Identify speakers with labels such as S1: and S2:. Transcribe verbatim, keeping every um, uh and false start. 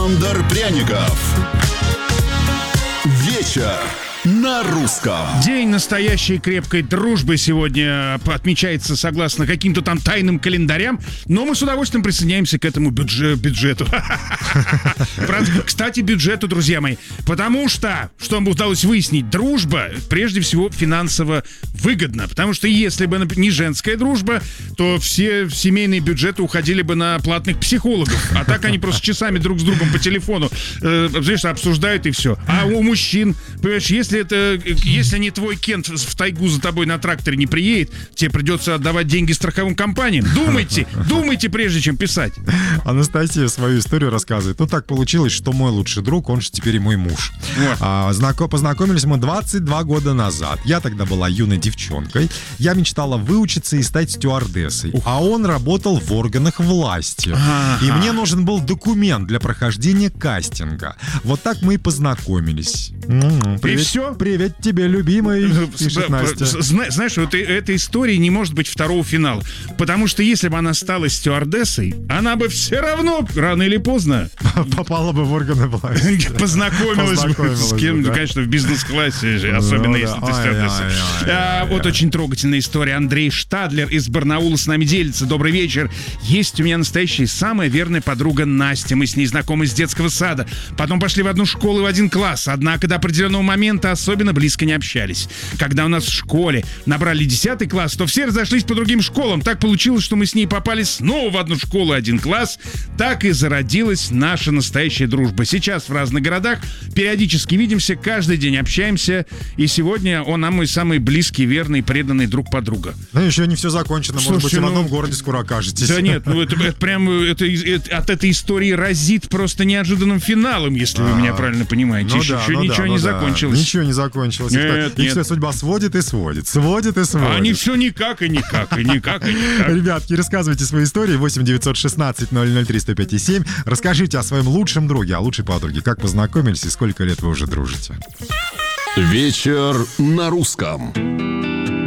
S1: Александр Пряников. Вечер на русском.
S2: День настоящей крепкой дружбы сегодня отмечается согласно каким-то там тайным календарям, но мы с удовольствием присоединяемся к этому бюджет, бюджету. Кстати, бюджету, друзья мои, потому что, что нам удалось выяснить, дружба прежде всего финансово выгодна, потому что если бы не женская дружба, то все семейные бюджеты уходили бы на платных психологов, а так они просто часами друг с другом по телефону, э, знаешь, обсуждают и все. А у мужчин, понимаешь, если Если это, если не твой Кент в тайгу за тобой на тракторе не приедет, тебе придется отдавать деньги страховым компаниям. Думайте, думайте, прежде чем писать.
S3: Анастасия свою историю рассказывает. Ну, так получилось, что мой лучший друг, он же теперь и мой муж. Вот. А, знако- познакомились мы двадцать два года назад. Я тогда была юной девчонкой. Я мечтала выучиться и стать стюардессой. Ух. А он работал в органах власти. А-а-а. И мне нужен был документ для прохождения кастинга. Вот так мы и познакомились. М-м, привет.
S2: И все?
S3: Привет тебе, любимый, пишет Настя.
S2: Знаешь, вот этой истории не может быть второго финала. Потому что если бы она стала стюардессой, она бы все равно, рано или поздно,
S3: попала бы в органы власти.
S2: Познакомилась бы с кем, да? Конечно, в бизнес-классе, особенно если ты стюардесса. Вот очень трогательная история. Андрей Штадлер из Барнаула с нами делится. Добрый вечер. Есть у меня настоящая самая верная подруга Настя. Мы с ней знакомы с детского сада. Потом пошли в одну школу и в один класс. Однако до определенного момента особенно близко не общались. Когда у нас в школе набрали десятый класс, то все разошлись по другим школам. Так получилось, что мы с ней попали снова в одну школу, один класс. Так и зародилась наша настоящая дружба. Сейчас в разных городах периодически видимся, каждый день общаемся. И сегодня он нам мой самый близкий, верный, преданный друг-подруга.
S3: Ну, еще не все закончено.
S2: Слушай,
S3: может быть, и
S2: ну,
S3: в одном городе скоро окажетесь.
S2: Да нет, ну это, это прям это, это, от этой истории разит просто неожиданным финалом, если вы
S3: А,
S2: меня правильно понимаете.
S3: Ну
S2: еще
S3: да,
S2: еще
S3: ну
S2: ничего
S3: да,
S2: не
S3: ну да.
S2: закончилось.
S3: Ничего не закончилось.
S2: Нет,
S3: и
S2: нет.
S3: все, судьба сводит и сводит. Сводит и сводит.
S2: А они все никак и никак, и никак, и никак.
S3: Ребятки, рассказывайте свои истории. восемь девятьсот шестнадцать ноль ноль три сто пять и семь. Расскажите о своем лучшем друге, о лучшей подруге. Как познакомились и сколько лет вы уже дружите.
S1: Вечер на русском.